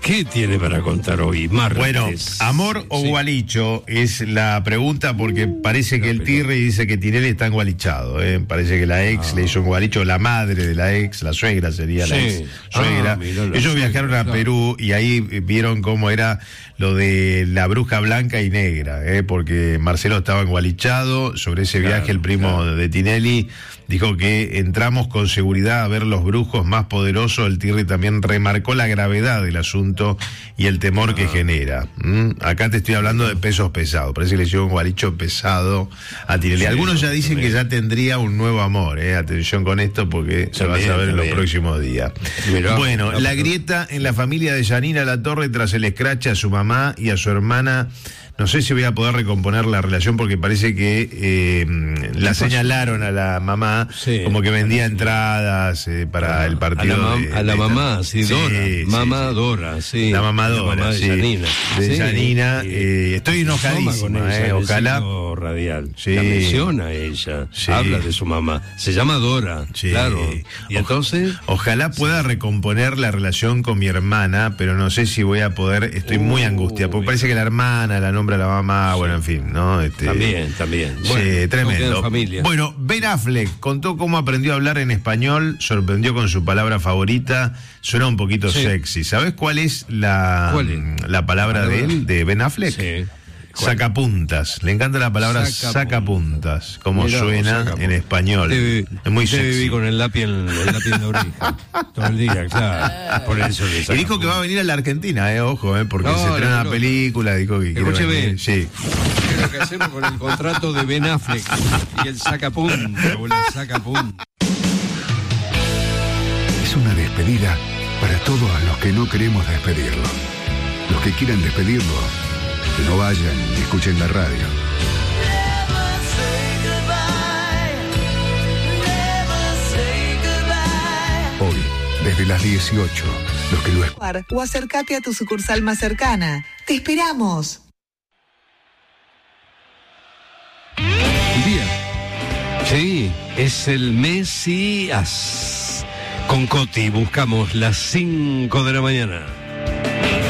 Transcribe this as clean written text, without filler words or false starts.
¿Qué tiene para contar hoy, martes? Bueno, ¿amor o gualicho? Es la pregunta, porque parece que el Tirri dice que Tinelli está engualichado. Parece que la ex le hizo un gualicho, la madre de la ex, la suegra sería la ex suegra. Ellos viajaron a Perú y ahí vieron cómo era lo de la bruja blanca y negra, porque Marcelo estaba engualichado. Sobre ese viaje el primo de Tinelli dijo que entramos con seguridad a ver los brujos más poderosos. El Tirri también remarcó la gravedad del asunto y el temor que genera. Acá te estoy hablando de pesos pesados. Parece que le llevó un gualicho pesado a Tinelli. Algunos ya dicen que ya tendría un nuevo amor. Atención con esto, porque se va a saber en los próximos días. Bueno, la grieta en la familia de Yanina Latorre tras el escrache a su mamá y a su hermana. No sé si voy a poder recomponer la relación, porque parece que la señalaron a la mamá como que vendía entradas para el partido. A la mamá, sí, Dora. Mamá Dora, sí. La mamá Dora, la mamá de Yanina. De Yanina. Estoy enojadísimo, ojalá. Radial. La menciona ella. Habla de su mamá. Se llama Dora, claro. Y entonces. Ojalá pueda recomponer la relación con mi hermana, pero no sé si voy a poder. Estoy muy angustiada, porque parece que la hermana la nombra a la mamá, bueno, en fin, ¿no? También. Bueno, tremendo. Familia. Bueno, Ben Affleck contó cómo aprendió a hablar en español, sorprendió con su palabra favorita, suena un poquito sexy. ¿Sabes cuál es la palabra de él, de Ben Affleck? Sí. Sacapuntas. Le encanta la palabra sacapuntas, como suena en español. Es muy sexy. Viví con el lápiz en la oreja todo el día, claro. Por eso y dijo que va a venir a la Argentina, ojo, porque se estrena una película, dijo que quiere venir. Sí. ¿Qué es lo que hacemos con el contrato de Ben Affleck y el sacapunta o la sacapunta? Es una despedida para todos a los que no queremos despedirlo. Los que quieran despedirlo, que no vayan y escuchen la radio. Hoy, desde las 18, los que lo escuchan. O acércate a tu sucursal más cercana. ¡Te esperamos! Día. Sí, es el Mesías. Con Coti buscamos las 5 de la mañana.